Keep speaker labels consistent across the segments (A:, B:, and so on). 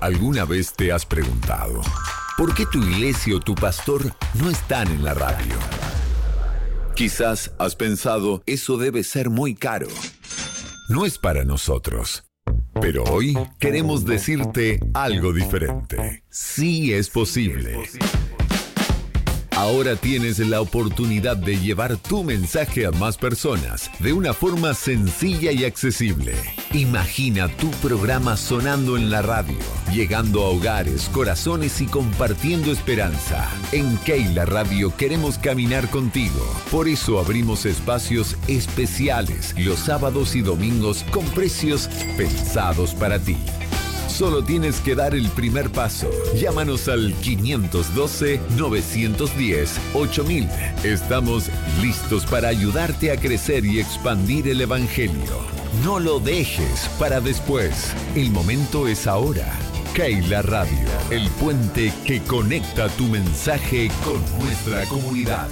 A: ¿Alguna vez te has preguntado por qué tu iglesia o tu pastor no están en la radio? Quizás has pensado, eso debe ser muy caro. No es para nosotros. Pero hoy queremos decirte algo diferente. Sí es posible. Ahora tienes la oportunidad de llevar tu mensaje a más personas de una forma sencilla y accesible. Imagina tu programa sonando en la radio, llegando a hogares, corazones y compartiendo esperanza. En Keila Radio queremos caminar contigo. Por eso abrimos espacios especiales los sábados y domingos con precios pensados para ti. Solo tienes que dar el primer paso. Llámanos al 512-910-8000. Estamos listos para ayudarte a crecer y expandir el Evangelio. No lo dejes para después. El momento es ahora. Keila Radio, el puente que conecta tu mensaje con nuestra comunidad.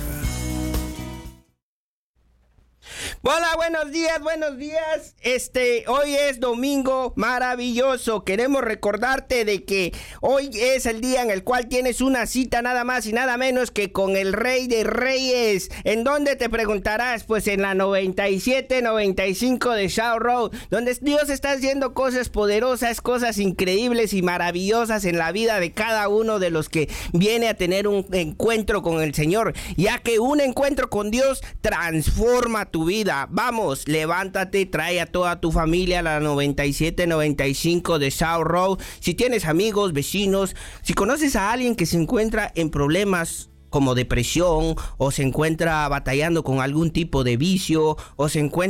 B: Hola, buenos días. Hoy es domingo maravilloso. Queremos recordarte de que hoy es el día en el cual tienes una cita nada más y nada menos que con el Rey de Reyes. ¿En dónde te preguntarás? Pues en la 97-95 de Shaw Road, donde Dios está haciendo cosas poderosas, cosas increíbles y maravillosas en la vida de cada uno de los que viene a tener un encuentro con el Señor, ya que un encuentro con Dios transforma tu vida. Vamos, levántate, trae a toda tu familia a la 97-95 de South Road. Si tienes amigos, vecinos, si conoces a alguien que se encuentra en problemas como depresión, o se encuentra batallando con algún tipo de vicio, o se encuentra